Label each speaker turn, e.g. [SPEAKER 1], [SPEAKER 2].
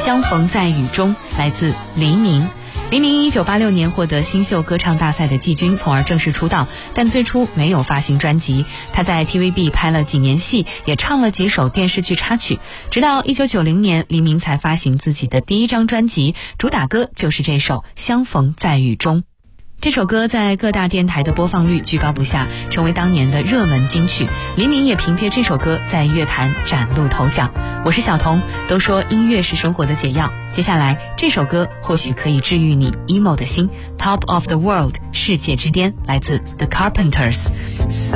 [SPEAKER 1] 相逢在雨中，来自黎明。黎明1986年获得新秀歌唱大赛的季军，从而正式出道，但最初没有发行专辑。他在 TVB 拍了几年戏，也唱了几首电视剧插曲。直到1990年，黎明才发行自己的第一张专辑，主打歌就是这首《相逢在雨中》。这首歌在各大电台的播放率居高不下，成为当年的热门金曲。黎明也凭借这首歌在乐坛崭露头角。我是小童，都说音乐是生活的解药，接下来这首歌或许可以治愈你 emo 的心。 Top of the World 世界之巅，来自 The Carpenters。